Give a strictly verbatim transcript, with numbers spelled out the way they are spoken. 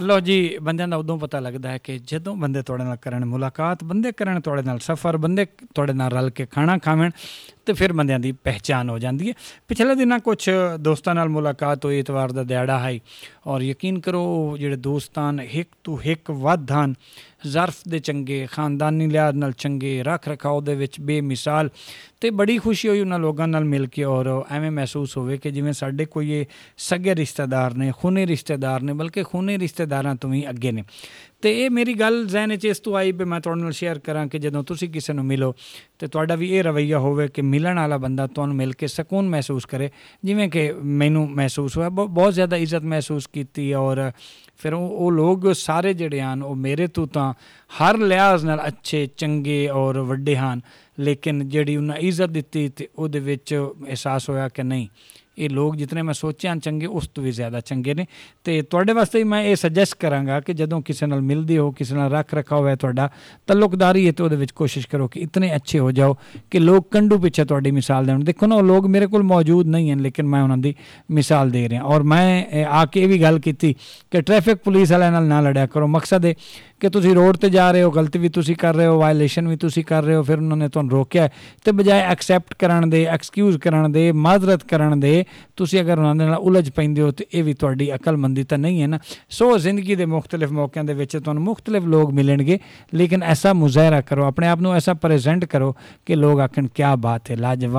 ਲਓ ਜੀ, ਬੰਦਿਆਂ ਦਾ ਉਦੋਂ ਪਤਾ ਲੱਗਦਾ ਹੈ ਕਿ ਜਦੋਂ ਬੰਦੇ ਤੁਹਾਡੇ ਨਾਲ ਕਰਨ ਮੁਲਾਕਾਤ, ਬੰਦੇ ਕਰਨ ਤੁਹਾਡੇ ਨਾਲ ਸਫ਼ਰ, ਬੰਦੇ ਤੁਹਾਡੇ ਨਾਲ ਰਲ ਕੇ ਖਾਣਾ ਖਾਵਣ, ਅਤੇ ਫਿਰ ਬੰਦਿਆਂ ਦੀ ਪਹਿਚਾਣ ਹੋ ਜਾਂਦੀ ਹੈ। ਪਿਛਲੇ ਦਿਨਾਂ ਕੁਛ ਦੋਸਤਾਂ ਨਾਲ ਮੁਲਾਕਾਤ ਹੋਈ, ਐਤਵਾਰ ਦਾ ਦਿਹਾੜਾ ਹੈ, ਔਰ ਯਕੀਨ ਕਰੋ ਜਿਹੜੇ ਦੋਸਤਾਨ ਇੱਕ ਤੋਂ ਇੱਕ ਵੱਧ ਹਨ, ਜ਼ਰਫ ਦੇ ਚੰਗੇ, ਖਾਨਦਾਨੀ ਲਿਹਾਜ਼ ਨਾਲ ਚੰਗੇ, ਰੱਖ ਰਖਾਓ ਦੇ ਵਿੱਚ ਬੇਮਿਸਾਲ, ਅਤੇ ਬੜੀ ਖੁਸ਼ੀ ਹੋਈ ਉਹਨਾਂ ਲੋਕਾਂ ਨਾਲ ਮਿਲ ਕੇ। ਔਰ ਐਵੇਂ ਮਹਿਸੂਸ ਹੋਵੇ ਕਿ ਜਿਵੇਂ ਸਾਡੇ ਕੋਈ ਇਹ ਸਗੇ ਰਿਸ਼ਤੇਦਾਰ ਨੇ, ਖੂਨੀ ਰਿਸ਼ਤੇਦਾਰ ਨੇ, ਬਲਕਿ ਖੂਨੀ ਰਿਸ਼ਤੇਦਾਰਾਂ ਤੋਂ ਵੀ ਅੱਗੇ ਨੇ। ਅਤੇ ਇਹ ਮੇਰੀ ਗੱਲ ਜ਼ਹਿਨ 'ਚ ਇਸ ਤੋਂ ਆਈ ਵੀ ਮੈਂ ਤੁਹਾਡੇ ਨਾਲ ਸ਼ੇਅਰ ਕਰਾਂ ਕਿ ਜਦੋਂ ਤੁਸੀਂ ਕਿਸੇ ਨੂੰ ਮਿਲੋ ਅਤੇ ਤੁਹਾਡਾ ਵੀ ਇਹ ਰਵੱਈਆ ਹੋਵੇ ਕਿ ਮਿਲਣ ਵਾਲਾ ਬੰਦਾ ਤੁਹਾਨੂੰ ਮਿਲ ਕੇ ਸਕੂਨ ਮਹਿਸੂਸ ਕਰੇ, ਜਿਵੇਂ ਕਿ ਮੈਨੂੰ ਮਹਿਸੂਸ ਹੋਇਆ। ਬ ਬਹੁਤ ਜ਼ਿਆਦਾ ਇੱਜ਼ਤ ਮਹਿਸੂਸ ਕੀਤੀ। ਔਰ ਫਿਰ ਉਹ ਉਹ ਲੋਕ ਸਾਰੇ ਜਿਹੜੇ ਹਨ ਉਹ ਮੇਰੇ ਤੋਂ ਤਾਂ ਹਰ ਲਿਹਾਜ਼ ਨਾਲ ਅੱਛੇ, ਚੰਗੇ ਔਰ ਵੱਡੇ ਹਨ, ਲੇਕਿਨ ਜਿਹੜੀ ਉਹਨਾਂ ਇੱਜ਼ਤ ਦਿੱਤੀ ਅਤੇ ਉਹਦੇ ਵਿੱਚ ਅਹਿਸਾਸ ਹੋਇਆ ਕਿ ਨਹੀਂ, ਇਹ ਲੋਕ ਜਿਤਨੇ ਮੈਂ ਸੋਚੇ ਹਨ ਚੰਗੇ, ਉਸ ਤੋਂ ਵੀ ਜ਼ਿਆਦਾ ਚੰਗੇ ਨੇ। ਅਤੇ ਤੁਹਾਡੇ ਵਾਸਤੇ ਵੀ ਮੈਂ ਇਹ ਸੁਜੈਸਟ ਕਰਾਂਗਾ ਕਿ ਜਦੋਂ ਕਿਸੇ ਨਾਲ ਮਿਲਦੇ ਹੋ, ਕਿਸੇ ਨਾਲ ਰੱਖ ਰੱਖਾ ਹੋਇਆ ਤੁਹਾਡਾ ਤਾਲੁਕਦਾਰੀ ਹੈ, ਅਤੇ ਉਹਦੇ ਵਿੱਚ ਕੋਸ਼ਿਸ਼ ਕਰੋ ਕਿ ਇਤਨੇ ਅੱਛੇ ਹੋ ਜਾਓ ਕਿ ਲੋਕ ਕੰਢੂ ਪਿੱਛੇ ਤੁਹਾਡੀ ਮਿਸਾਲ ਦੇਣ। ਦੇਖੋ ਨਾ, ਉਹ ਲੋਕ ਮੇਰੇ ਕੋਲ ਮੌਜੂਦ ਨਹੀਂ ਹਨ, ਲੇਕਿਨ ਮੈਂ ਉਹਨਾਂ ਦੀ ਮਿਸਾਲ ਦੇ ਰਿਹਾ। ਔਰ ਮੈਂ ਆ ਕੇ ਇਹ ਵੀ ਗੱਲ ਕੀਤੀ ਕਿ ਟ੍ਰੈਫਿਕ ਪੁਲਿਸ ਵਾਲਿਆਂ ਨਾਲ ਨਾ ਲੜਿਆ ਕਰੋ। ਮਕਸਦ ਹੈ ਕਿ ਤੁਸੀਂ ਰੋਡ 'ਤੇ ਜਾ ਰਹੇ ਹੋ, ਗਲਤੀ ਵੀ ਤੁਸੀਂ ਕਰ ਰਹੇ ਹੋ, ਵਾਇਲੇਸ਼ਨ ਵੀ ਤੁਸੀਂ ਕਰ ਰਹੇ ਹੋ, ਫਿਰ ਉਹਨਾਂ ਨੇ ਤੁਹਾਨੂੰ ਰੋਕਿਆ, ਅਤੇ ਬਜਾਏ ਐਕਸੈਪਟ ਕਰਨ ਦੇ, ਐਕਸਕਿਊਜ਼ ਕਰਨ ਦੇ, ਮਾਜ਼ਰਤ ਕਰਨ ਦੇ, ਤੁਸੀਂ ਅਗਰ ਉਹਨਾਂ ਦੇ ਨਾਲ ਉਲਝ ਪੈਂਦੇ ਹੋ ਤਾਂ ਇਹ ਵੀ ਤੁਹਾਡੀ ਅਕਲਮੰਦੀ ਤਾਂ ਨਹੀਂ ਹੈ ਨਾ। ਸੋ ਜ਼ਿੰਦਗੀ ਦੇ ਮੁਖਤਲਿਫ ਮੌਕਿਆਂ ਦੇ ਵਿੱਚ ਤੁਹਾਨੂੰ ਮੁਖਤਲਿਫ ਲੋਕ ਮਿਲਣਗੇ, ਲੇਕਿਨ ਐਸਾ ਮੁਜ਼ਾਹਰਾ ਕਰੋ, ਆਪਣੇ ਆਪ ਨੂੰ ਐਸਾ ਪ੍ਰੈਜ਼ੈਂਟ ਕਰੋ ਕਿ ਲੋਕ ਆਖਣ ਕਿਆ ਬਾਤ ਹੈ, ਲਾਜਵਾਬ।